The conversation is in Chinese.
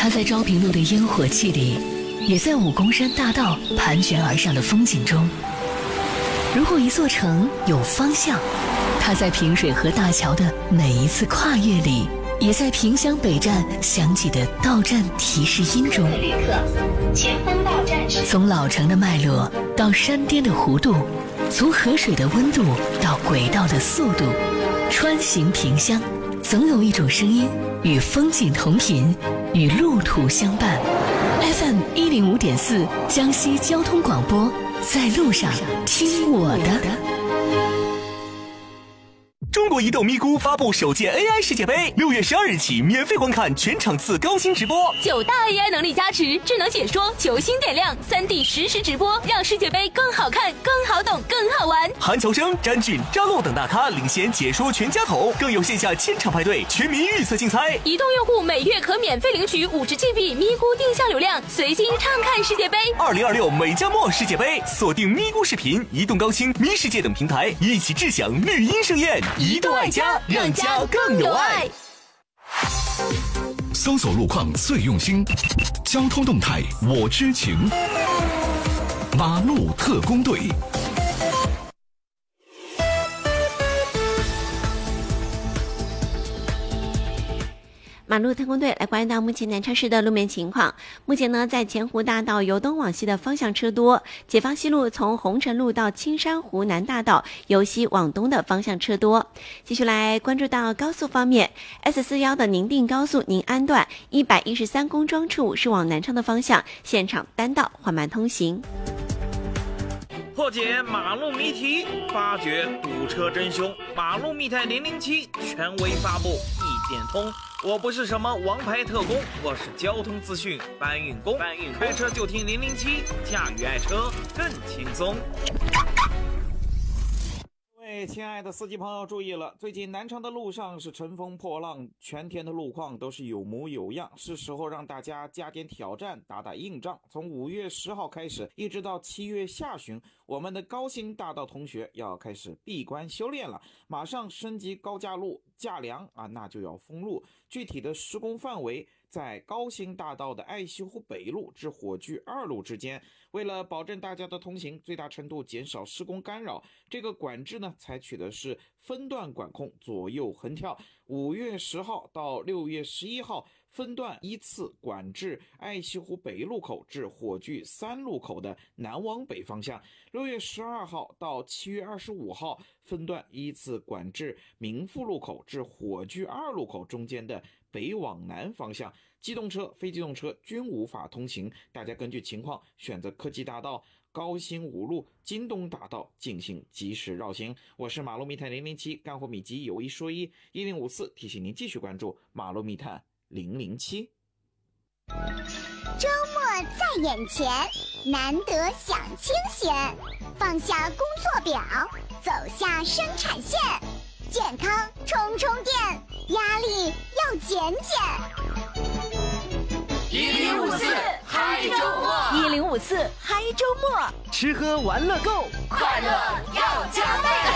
它在昭平路的烟火气里，也在武功山大道盘旋而上的风景中。如果一座城有方向，它在平水河大桥的每一次跨越里，也在萍乡北站响起的到站提示音中。 旅客，前方到站是。 从老城的脉络到山巅的弧度，从河水的温度到轨道的速度，穿行萍乡，总有一种声音与风景同频，与路途相伴。FM 105.4江西交通广播，在路上听我的。 中国移动咪咕发布首届 AI 世界杯，6月12日起免费观看全场次高清直播 ，9大 AI 能力加持，智能解说，球星点亮，3D 实时直播，让世界杯更好看、更好懂、更好玩。 韩乔生、詹俊、张璐等大咖领衔解说全家桶，更有线下千场派对、全民预测竞猜。 移动用户每月可免费领取50GB 咪咕定向流量，随心畅看世界杯。 2026美加墨世界杯，锁定咪咕视频、移动高清、咪世界等平台，一起致享绿茵盛宴。移动爱家，让家更有爱。 搜索路况最用心，交通动态我知情。马路特工队。 马路特工队来关注到目前南昌市的路面情况。目前呢，在前湖大道由东往西的方向车多，解放西路从红尘路到青山湖南大道由西往东的方向车多。继续来关注到高速方面 ，S41的宁定高速宁安段113公庄处是往南昌的方向，现场单道缓慢通行。 破解马路谜题，发掘堵车真凶。马路密探007权威发布，一点通。我不是什么王牌特工，我是交通资讯搬运工。开车就听007，驾驭爱车更轻松。 各位亲爱的司机朋友注意了，最近南昌的路上是乘风破浪，全天的路况都是有模有样，是时候让大家加点挑战，打打硬仗。从5月10号开始，一直到7月下旬，我们的高新大道同学要开始闭关修炼了，马上升级高架路架梁啊，那就要封路。具体的施工范围在高新大道的爱西湖北路至火炬2路之间。为了保证大家的通行，最大程度减少施工干扰，这个管制呢采取的是分段管控，左右横跳。5月10号到6月11号分段依次管制爱西湖北路口至火炬3路口的南往北方向。6月12号到7月25号分段依次管制民富路口至火炬2路口中间的北往南方向。机动车、非机动车均无法通行，大家根据情况选择科技大道、高新5路、京东大道进行及时绕行。我是马路密探007，干货秘籍有一说一，1054提醒您继续关注马路密探007。 周末在眼前，难得享清闲，放下工作表，走下生产线，健康充充电，压力要减减。 1054嗨周末，1054嗨周末， 吃喝玩乐购， 快乐要加倍。